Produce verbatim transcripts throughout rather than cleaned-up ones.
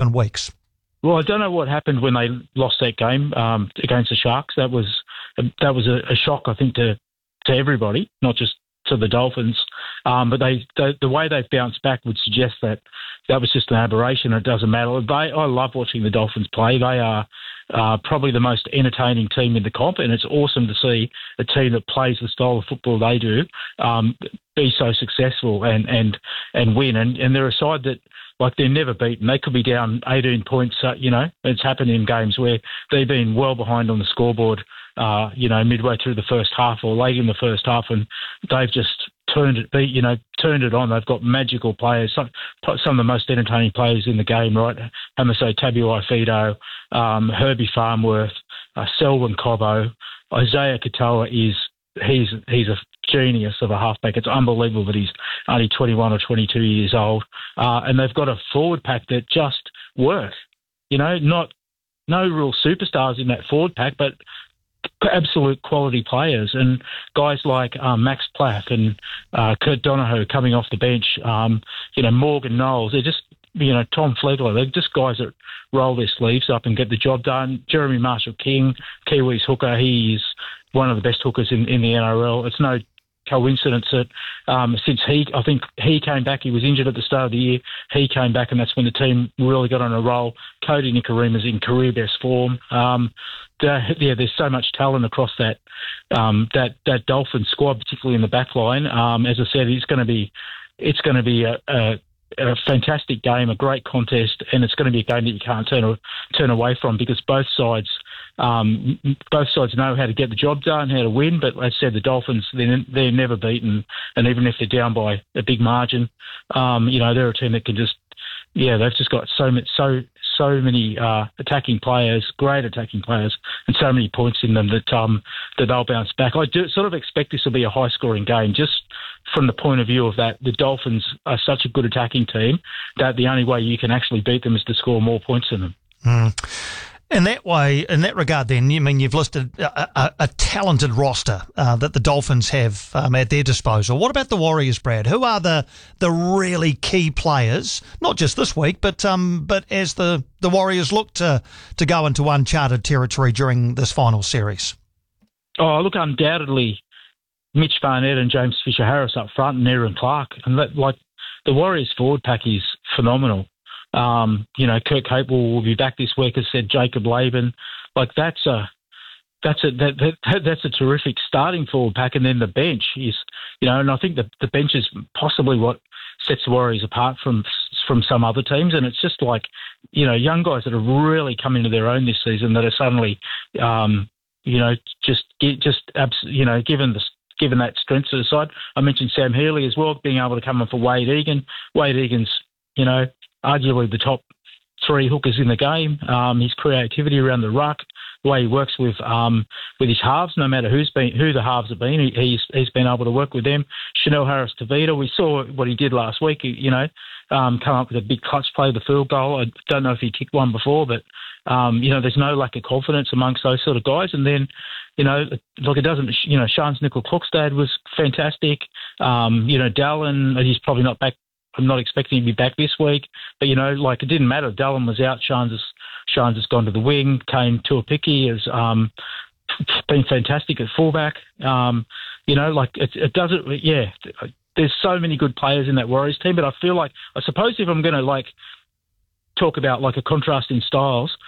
seven weeks. Well, I don't know what happened when they lost that game um, against the Sharks. That was that was a, a shock, I think, to to everybody, not just to the Dolphins. Um, but they, they the way they've bounced back would suggest that that was just an aberration. It doesn't matter. They, I love watching the Dolphins play. They are uh, probably the most entertaining team in the comp, and it's awesome to see a team that plays the style of football they do um, be so successful and and and win. And, and they're a side that, like, they're never beaten. They could be down eighteen points, uh, you know. It's happened in games where they've been well behind on the scoreboard, uh, you know, midway through the first half or late in the first half, and they've just turned it, you know, turned it on. They've got magical players, some, some of the most entertaining players in the game, right? Hamiso Tabuai-Fidow, um, Herbie Farnworth, uh, Selwyn Cobbo, Isaiah Katoa is he's he's a genius of a halfback. It's unbelievable that he's only twenty-one or twenty-two years old, uh, and they've got a forward pack that just work. You know, not no real superstars in that forward pack, but absolute quality players, and guys like um, Max Platt and uh, Kurt Donohoe coming off the bench. Um, you know, Morgan Knowles. They're just, you know, Tom Flegler. They're just guys that roll their sleeves up and get the job done. Jeremy Marshall-King, Kiwis hooker. He is one of the best hookers in, in the N R L. It's no coincidence that um, since he, I think he came back, he was injured at the start of the year, he came back, and that's when the team really got on a roll. Cody Nicorima's in career best form. Um, the, yeah, there's so much talent across that um, that that Dolphins squad, particularly in the back line. Um, as I said, it's going to be it's going to be a, a a fantastic game, a great contest, and it's going to be a game that you can't turn turn away from, because both sides um, both sides know how to get the job done, how to win. But as I said, the Dolphins, they're, they're never beaten, and even if they're down by a big margin, um, you know, they're a team that can just, yeah, they've just got so much, so so many uh, attacking players, great attacking players, and so many points in them that um, that they'll bounce back. I do sort of expect this will be a high-scoring game, just from the point of view of that the Dolphins are such a good attacking team that the only way you can actually beat them is to score more points than them. Mm. In that way, in that regard, then, I mean, you've listed a, a, a talented roster uh, that the Dolphins have um, at their disposal. What about the Warriors, Brad? Who are the the really key players, not just this week, but um, but as the, the Warriors look to, to go into uncharted territory during this final series? Oh, look, undoubtedly, Mitch Barnett and James Fisher-Harris up front, and Aaron Clark. And that, like, the Warriors forward pack is phenomenal. Um, you know, Kirk Capewell will be back this week, as said Jacob Laban. Like, that's a that's a that, that that's a terrific starting forward pack, and then the bench is, you know, and I think the the bench is possibly what sets the Warriors apart from from some other teams. And it's just like, you know, young guys that have really come into their own this season that are suddenly, um, you know, just just abs- you know, given the given that strength to the side. I mentioned Sam Healy as well, being able to come in for Wade Egan. Wade Egan's, you know, arguably the top three hookers in the game. Um, his creativity around the ruck, the way he works with um, with his halves, no matter who's been who the halves have been, he, he's he's been able to work with them. Chanel Harris-Tavita, we saw what he did last week. You know, um, come up with a big clutch play, the field goal. I don't know if he kicked one before, but um, you know, there's no lack of confidence amongst those sort of guys. And then, you know, look, it doesn't. You know, Shans Nickel-Klokstad was fantastic. Um, you know, Dallin, he's probably not back. I'm not expecting him to be back this week, but, you know, like, it didn't matter. Dallin was out. Shans has, Shans has gone to the wing. Kane Tuapiki has um, been fantastic at fullback. Um, you know, like, it, it doesn't, yeah, there's so many good players in that Warriors team, but I feel like, I suppose if I'm going to, like, talk about, like, a contrast in styles,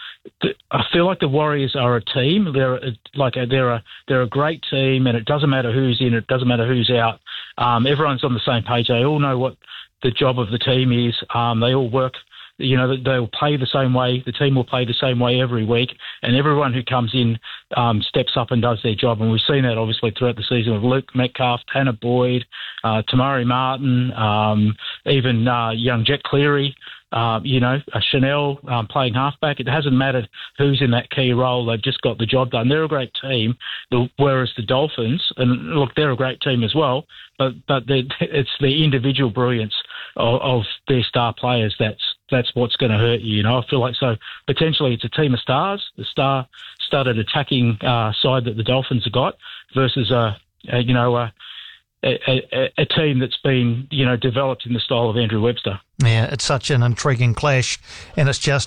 I feel like the Warriors are a team. They're a, like a, they're a they're a great team, and it doesn't matter who's in. It doesn't matter who's out. Um, everyone's on the same page. They all know what the job of the team is. Um, they all work. You know, they'll play the same way. The team will play the same way every week, and everyone who comes in um, steps up and does their job. And we've seen that obviously throughout the season with Luke Metcalf, Tanner Boyd, uh, Tamari Martin, um, even uh, young Jet Cleary. Uh, you know, uh, Chanel um, playing halfback. It hasn't mattered who's in that key role. They've just got the job done. They're a great team, whereas the Dolphins, and look, they're a great team as well, but but it's the individual brilliance of, of their star players that's that's what's going to hurt you. You know, I feel like so potentially it's a team of stars, the star-studded attacking uh, side that the Dolphins have got, versus a, a you know a, a, a team that's been, you know, developed in the style of Andrew Webster. Yeah, it's such an intriguing clash, and it's just